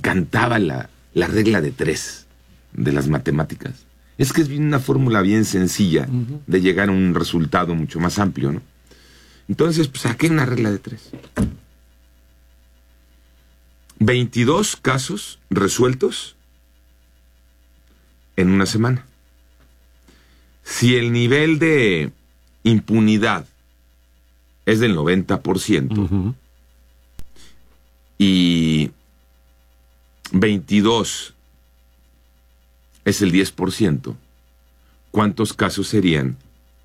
encantaba la regla de 3 de las matemáticas. Es que es una fórmula bien sencilla de llegar a un resultado mucho más amplio, ¿no? Entonces, pues saqué una regla de 3. 22 casos resueltos en una semana. Si el nivel de impunidad es del 90% y 22 es el 10%, ¿cuántos casos serían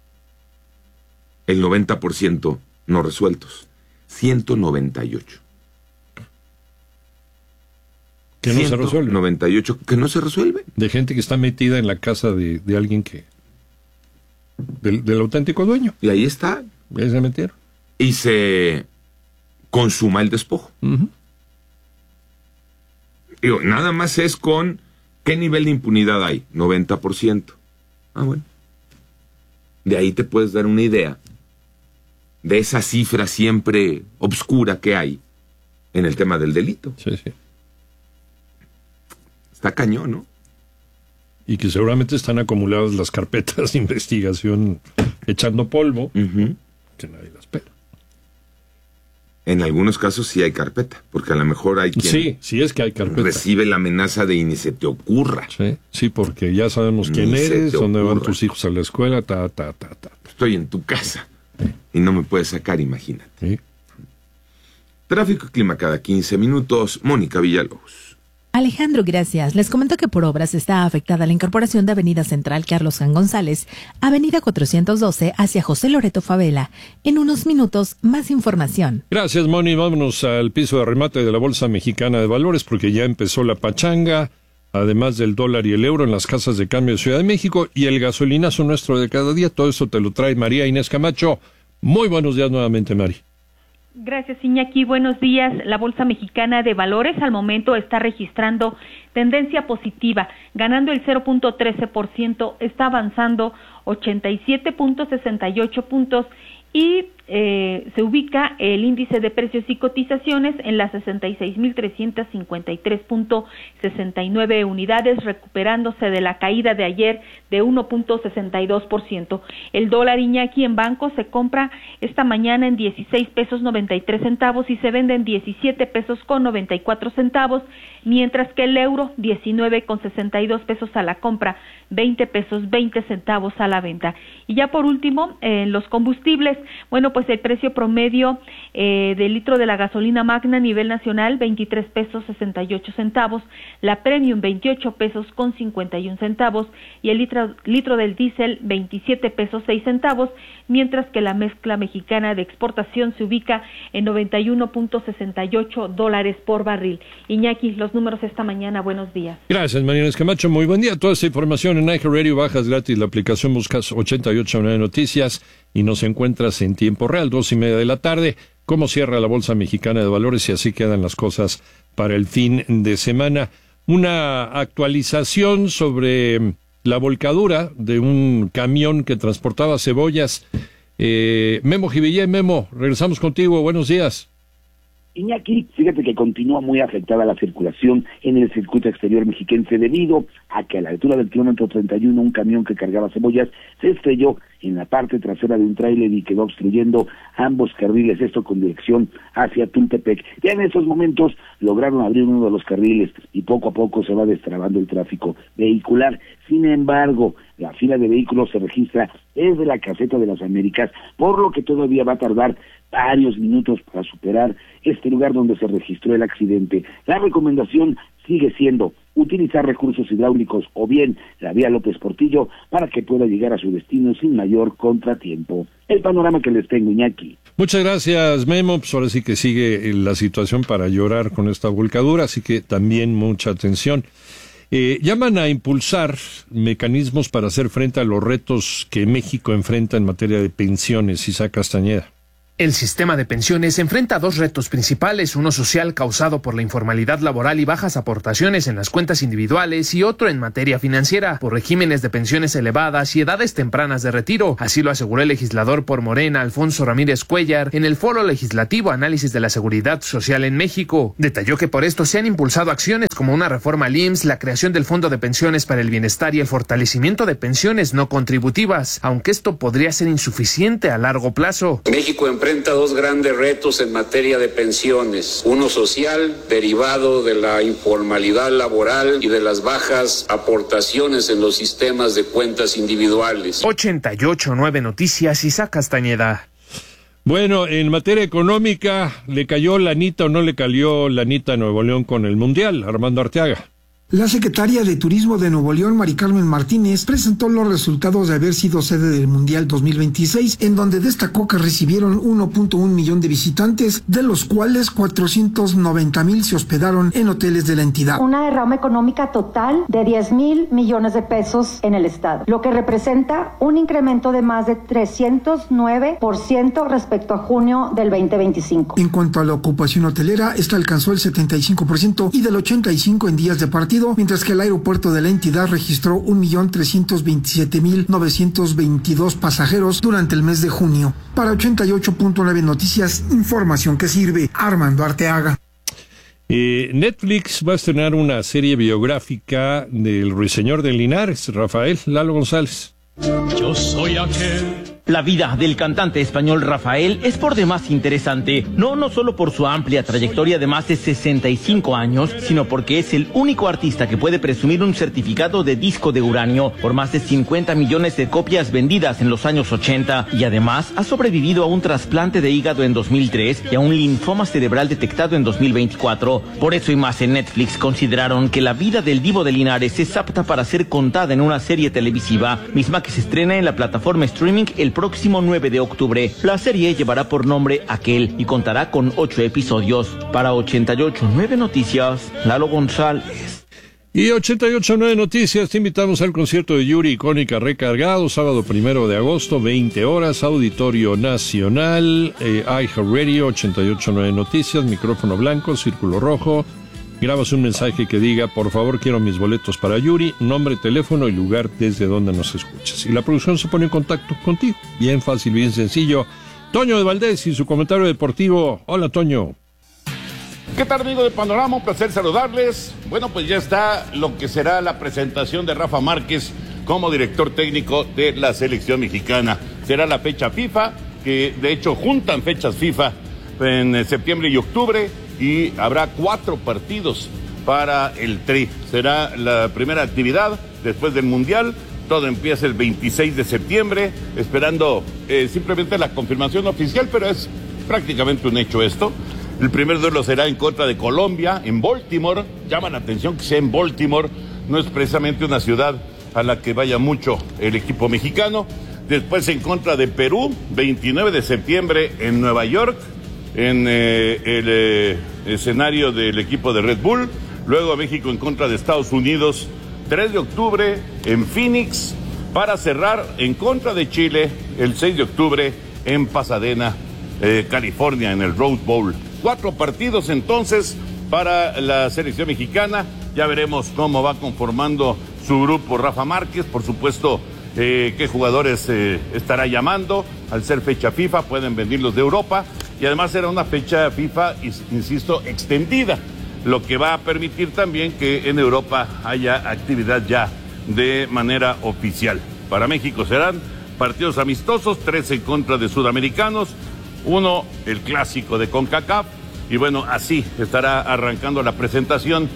el 90% no resueltos? 198. Que no se resuelve. 98 que no se resuelve. De gente que está metida en la casa de alguien que... Del auténtico dueño. Y ahí está. Ahí se metieron. Y se consuma el despojo. Digo, nada más es con... ¿Qué nivel de impunidad hay? 90%. Ah, bueno. De ahí te puedes dar una idea de esa cifra siempre obscura que hay en el tema del delito. Sí, sí. Está cañón, ¿no? Y que seguramente están acumuladas las carpetas de investigación echando polvo, que nadie las pela. En algunos casos sí hay carpeta, porque a lo mejor hay quien sí es que hay carpeta. Recibe la amenaza de y ni se te ocurra. Sí, porque ya sabemos quién eres, dónde van tus hijos a la escuela, Estoy en tu casa y no me puedes sacar, imagínate. Sí. Tráfico y clima cada 15 minutos. Mónica Villalobos. Alejandro, gracias. Les comento que por obras está afectada la incorporación de Avenida Central Carlos Jan González, Avenida 412 hacia José Loreto Favela. En unos minutos, más información. Gracias, Moni. Vámonos al piso de remate de la Bolsa Mexicana de Valores porque ya empezó la pachanga, además del dólar y el euro en las casas de cambio de Ciudad de México y el gasolinazo nuestro de cada día. Todo eso te lo trae María Inés Camacho. Muy buenos días nuevamente, Mari. Gracias, Iñaki. Buenos días. La Bolsa Mexicana de Valores al momento está registrando tendencia positiva, ganando el 0.13%, está avanzando 87.68 puntos y se ubica el índice de precios y cotizaciones en las 66.353.69 unidades, recuperándose de la caída de ayer de 1.62%. El dólar, Iñaki, en banco se compra esta mañana en 16 pesos 93 centavos y se vende en 17 pesos con 94 centavos, mientras que el euro 19 con 62 pesos a la compra, 20 pesos 20 centavos a la venta. Y ya por último, los combustibles, bueno, pues el precio promedio del litro de la gasolina magna a nivel nacional, 23 pesos 68 centavos, la premium 28 pesos con 51 centavos y el litro del diésel 27 pesos 6 centavos, mientras que la mezcla mexicana de exportación se ubica en 91.68 dólares por barril. Iñaki, los números esta mañana, buenos días. Gracias, María Inés Camacho, muy buen día. Toda esta información en iHeartRadio, bajas gratis la aplicación, buscas 889 Noticias y nos encuentras en tiempo real, 2:30 de la tarde, cómo cierra la Bolsa Mexicana de Valores y así quedan las cosas para el fin de semana. Una actualización sobre la volcadura de un camión que transportaba cebollas. Memo Jivillé, Memo, regresamos contigo, buenos días. Iñaki, fíjate que continúa muy afectada la circulación en el circuito exterior mexiquense debido a que a la altura del kilómetro 31 un camión que cargaba cebollas se estrelló en la parte trasera de un tráiler y quedó obstruyendo ambos carriles, esto con dirección hacia Tultepec. Ya en estos momentos lograron abrir uno de los carriles y poco a poco se va destrabando el tráfico vehicular. Sin embargo, la fila de vehículos se registra desde la Caseta de las Américas, por lo que todavía va a tardar varios minutos para superar este lugar donde se registró el accidente. La recomendación sigue siendo utilizar recursos hidráulicos o bien la vía López Portillo para que pueda llegar a su destino sin mayor contratiempo. El panorama que les tengo, Iñaki. Muchas gracias, Memo. Pues ahora sí que sigue la situación para llorar con esta volcadura, así que también mucha atención. Llaman a impulsar mecanismos para hacer frente a los retos que México enfrenta en materia de pensiones, Isaac Castañeda. El sistema de pensiones enfrenta dos retos principales, uno social causado por la informalidad laboral y bajas aportaciones en las cuentas individuales y otro en materia financiera, por regímenes de pensiones elevadas y edades tempranas de retiro. Así lo aseguró el legislador por Morena, Alfonso Ramírez Cuellar, en el Foro Legislativo Análisis de la Seguridad Social en México. Detalló que por esto se han impulsado acciones como una reforma al IMSS, la creación del Fondo de Pensiones para el Bienestar y el fortalecimiento de pensiones no contributivas, aunque esto podría ser insuficiente a largo plazo. México enfrenta dos grandes retos en materia de pensiones, uno social, derivado de la informalidad laboral y de las bajas aportaciones en los sistemas de cuentas individuales. 88.9 Noticias, Isaac Castañeda. Bueno, en materia económica, ¿le cayó lanita o no le cayó lanita a Nuevo León con el Mundial? Armando Arteaga. La secretaria de Turismo de Nuevo León, Mari Carmen Martínez, presentó los resultados de haber sido sede del Mundial 2026, en donde destacó que recibieron 1.1 millón de visitantes, de los cuales 490,000 se hospedaron en hoteles de la entidad. Una derrama económica total de 10,000 millones de pesos en el estado, lo que representa un incremento de más de 309% respecto a junio del 2025. En cuanto a la ocupación hotelera, esta alcanzó el 75% y del 85% en días de partido, mientras que el aeropuerto de la entidad registró 1,327,922 pasajeros durante el mes de junio. Para 88.9 Noticias, información que sirve. Armando Arteaga. Netflix va a estrenar una serie biográfica del ruiseñor de Linares, Rafael Lalo González. Yo soy aquel. La vida del cantante español Rafael es por demás interesante, no solo por su amplia trayectoria de más de 65 años, sino porque es el único artista que puede presumir un certificado de disco de uranio por más de 50 millones de copias vendidas en los años 80, y además ha sobrevivido a un trasplante de hígado en 2003 y a un linfoma cerebral detectado en 2024. Por eso y más, en Netflix consideraron que la vida del divo de Linares es apta para ser contada en una serie televisiva, misma que se estrena en la plataforma streaming el próximo 9 de octubre. La serie llevará por nombre Aquel y contará con 8 episodios. Para 88.9 Noticias, Lalo González. Y 88.9 Noticias, te invitamos al concierto de Yuri Icónica Recargado, sábado 1 de agosto, 20 horas, Auditorio Nacional, iHeartRadio, 88.9 Noticias, micrófono blanco, círculo rojo. Grabas un mensaje que diga, por favor, quiero mis boletos para Yuri, nombre, teléfono y lugar desde donde nos escuchas. Y la producción se pone en contacto contigo. Bien fácil, bien sencillo. Toño de Valdés y su comentario deportivo. Hola, Toño. ¿Qué tal, amigo de Panorama? Un placer saludarles. Bueno, pues ya está lo que será la presentación de Rafa Márquez como director técnico de la selección mexicana. Será la fecha FIFA, que de hecho juntan fechas FIFA en septiembre y octubre, y habrá 4 partidos para el Tri. Será la primera actividad después del Mundial. Todo empieza el 26 de septiembre, esperando simplemente la confirmación oficial, pero es prácticamente un hecho esto. El primer duelo será en contra de Colombia, en Baltimore. Llama la atención que sea en Baltimore, no es precisamente una ciudad a la que vaya mucho el equipo mexicano. Después en contra de Perú, 29 de septiembre en Nueva York, en el escenario del equipo de Red Bull. Luego México en contra de Estados Unidos, 3 de octubre en Phoenix, para cerrar en contra de Chile el 6 de octubre en Pasadena, California, en el Rose Bowl. 4 partidos entonces para la selección mexicana. Ya veremos cómo va conformando su grupo Rafa Márquez. Por supuesto, qué jugadores estará llamando. Al ser fecha FIFA pueden venirlos de Europa, y además será una fecha FIFA, insisto, extendida, lo que va a permitir también que en Europa haya actividad ya de manera oficial. Para México serán partidos amistosos, 3 en contra de sudamericanos, 1 el clásico de CONCACAF, y bueno, así estará arrancando la presentación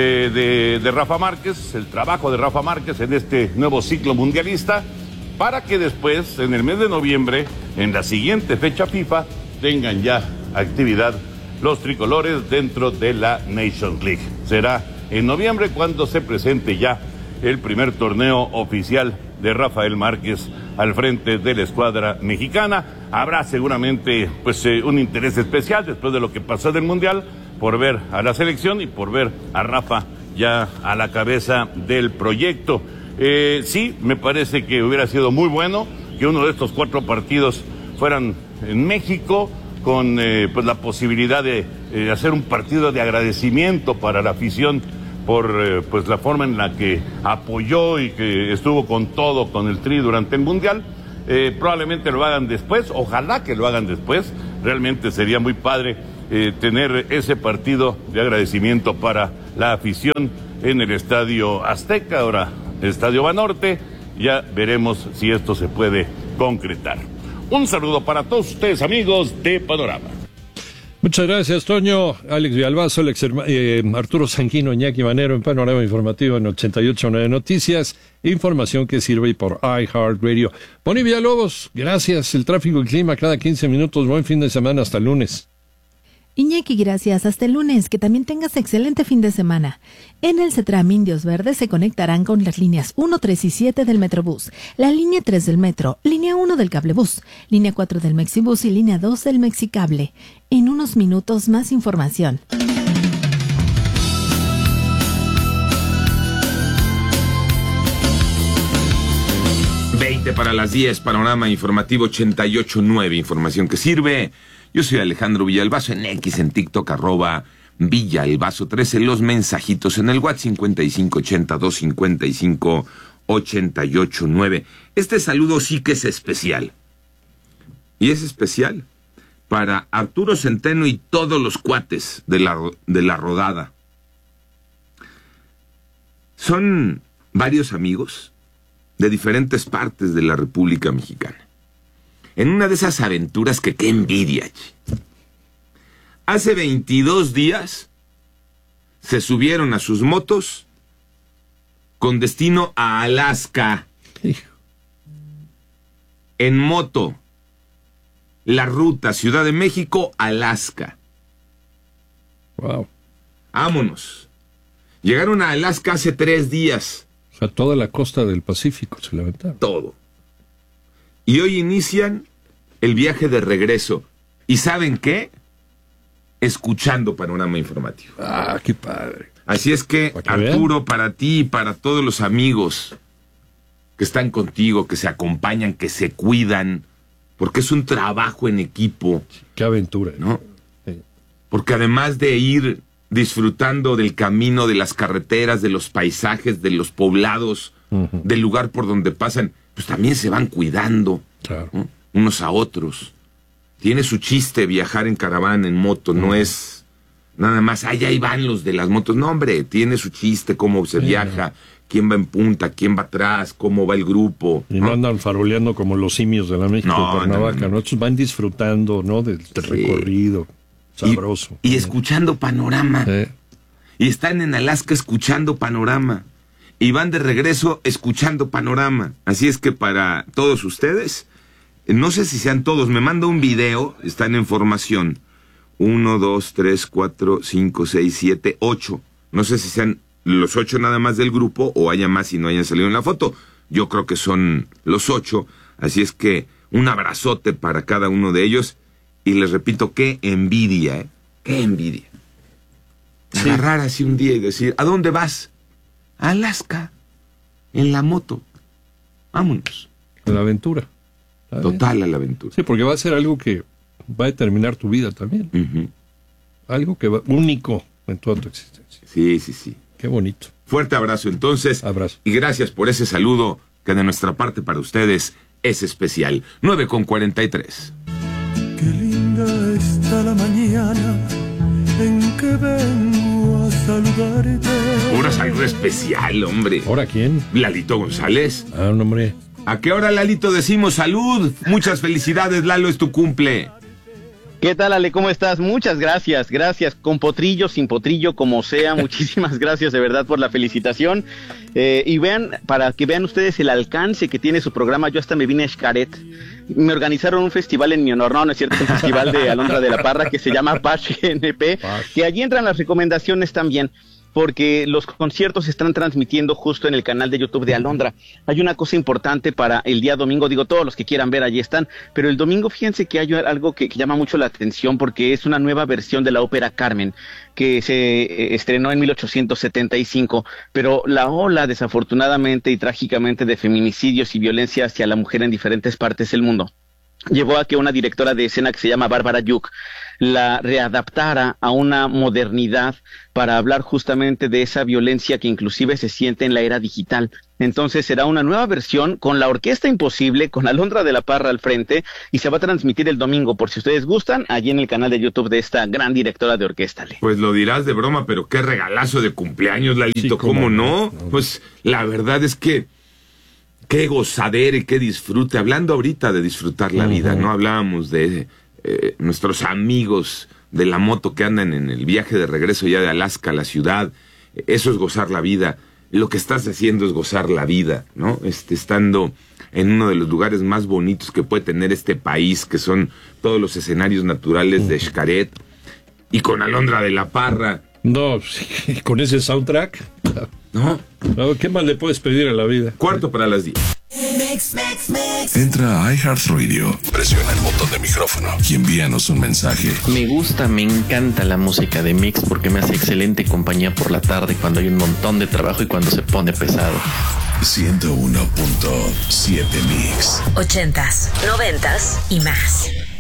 de Rafa Márquez, el trabajo de Rafa Márquez en este nuevo ciclo mundialista, para que después, en el mes de noviembre, en la siguiente fecha FIFA, tengan ya actividad los tricolores dentro de la Nations League. Será en noviembre cuando se presente ya el primer torneo oficial de Rafael Márquez al frente de la escuadra mexicana. Habrá seguramente un interés especial después de lo que pasó del Mundial, por ver a la selección y por ver a Rafa ya a la cabeza del proyecto. Sí, me parece que hubiera sido muy bueno que uno de estos 4 partidos fueran en México, con la posibilidad de hacer un partido de agradecimiento para la afición por la forma en la que apoyó y que estuvo con todo con el Tri durante el Mundial. Probablemente lo hagan después, ojalá que lo hagan después. Realmente sería muy padre tener ese partido de agradecimiento para la afición en el Estadio Azteca, ahora el Estadio Banorte. Ya veremos si esto se puede concretar. Un saludo para todos ustedes, amigos de Panorama. Muchas gracias, Toño. Alex Villalbazo, Arturo Sanguino, Iñaki Manero en Panorama Informativo en 88.9 Noticias. Información que sirve por iHeartRadio. Bonnie Villalobos, gracias. El tráfico y clima cada 15 minutos. Buen fin de semana. Hasta el lunes. Iñaki, gracias. Hasta el lunes. Que también tengas excelente fin de semana. En el CETRAM Indios Verdes se conectarán con las líneas 1, 3 y 7 del Metrobús, la línea 3 del Metro, línea 1 del Cablebús, línea 4 del Mexibús y línea 2 del Mexicable. En unos minutos más información. Para las 10, Panorama Informativo 88.9, información que sirve. Yo soy Alejandro Villalbazo, en X, en TikTok, @Villalbazo13, los mensajitos en el WhatsApp 5580-255-889. Este saludo sí que es especial. Y es especial para Arturo Centeno y todos los cuates de la rodada. Son varios amigos de diferentes partes de la República Mexicana. En una de esas aventuras que qué envidia. Hace 22 días se subieron a sus motos con destino a Alaska. En moto. La ruta Ciudad de México, Alaska. Wow. Vámonos. Llegaron a Alaska hace 3 días. O sea, toda la costa del Pacífico se levantaron. Todo. Y hoy inician el viaje de regreso. ¿Y saben qué? Escuchando Panorama Informativo. Ah, qué padre. Así es que, Arturo, vean, para ti y para todos los amigos que están contigo, que se acompañan, que se cuidan, porque es un trabajo en equipo. Qué aventura, ¿no? Sí. Porque además de ir disfrutando del camino, de las carreteras, de los paisajes, de los poblados, del lugar por donde pasan, pues también se van cuidando, claro, ¿no? Unos a otros. Tiene su chiste viajar en caravana, en moto, no es nada más, ahí van los de las motos. No, hombre, tiene su chiste, cómo se viaja, quién va en punta, quién va atrás, cómo va el grupo. Y no andan faroleando como los simios de la México-Cuernavaca, ¿no? Estos van disfrutando, ¿no? Del recorrido. Sabroso. Y escuchando Panorama. Y están en Alaska escuchando Panorama. Y van de regreso escuchando Panorama. Así es que para todos ustedes, no sé si sean todos, me manda un video, están en formación. 1, 2, 3, 4, 5, 6, 7, 8. No sé si sean los 8 nada más del grupo o haya más y no hayan salido en la foto. Yo creo que son los 8. Así es que un abrazote para cada uno de ellos. Y les repito, qué envidia, ¿eh? Qué envidia. Sí. Agarrar así un día y decir, ¿a dónde vas? A Alaska, en la moto. Vámonos. A la aventura. Total, a la aventura. Sí, porque va a ser algo que va a determinar tu vida también. Algo que va único en toda tu existencia. Sí, sí, sí. Qué bonito. Fuerte abrazo entonces. Abrazo. Y gracias por ese saludo que de nuestra parte para ustedes es especial. 9:43. Qué linda está la mañana en que vengo a saludarte. Ahora es algo especial, hombre. ¿Ahora quién? Lalito González. Ah, un hombre. ¿A qué hora, Lalito, decimos salud? Muchas felicidades, Lalo, es tu cumple. ¿Qué tal, Ale? ¿Cómo estás? Muchas gracias, gracias. Con potrillo, sin potrillo, como sea. Muchísimas gracias de verdad por la felicitación. Y vean, para que vean ustedes el alcance que tiene su programa, yo hasta me vine a Xcaret. Me organizaron un festival en mi honor, no es cierto, es un festival de Alondra de la Parra que se llama Pache NP, que allí entran las recomendaciones también, porque los conciertos se están transmitiendo justo en el canal de YouTube de Alondra. Hay una cosa importante para el día domingo, digo, todos los que quieran ver allí están, pero el domingo fíjense que hay algo que llama mucho la atención, porque es una nueva versión de la ópera Carmen, que se estrenó en 1875, pero la ola, desafortunadamente y trágicamente, de feminicidios y violencia hacia la mujer en diferentes partes del mundo llevó a que una directora de escena que se llama Bárbara Yuk la readaptara a una modernidad para hablar justamente de esa violencia que inclusive se siente en la era digital. Entonces será una nueva versión con la Orquesta Imposible, con Alondra de la Parra al frente, y se va a transmitir el domingo, por si ustedes gustan, allí en el canal de YouTube de esta gran directora de orquesta. Pues lo dirás de broma, pero qué regalazo de cumpleaños, Lalito, sí, ¿cómo no? Pues la verdad es que qué gozadera y qué disfrute. Hablando ahorita de disfrutar la vida, ¿no? Hablábamos de nuestros amigos de la moto que andan en el viaje de regreso ya de Alaska a la ciudad. Eso es gozar la vida. Lo que estás haciendo es gozar la vida, ¿no? Estando en uno de los lugares más bonitos que puede tener este país, que son todos los escenarios naturales de Xcaret, y con Alondra de la Parra. No, con ese soundtrack. No, ¿qué más le puedes pedir a la vida? 9:45. Entra a iHeartRadio, presiona el botón de micrófono y envíanos un mensaje. Me encanta la música de Mix porque me hace excelente compañía por la tarde cuando hay un montón de trabajo y cuando se pone pesado. 101.7 Mix. 80s, 90s y más.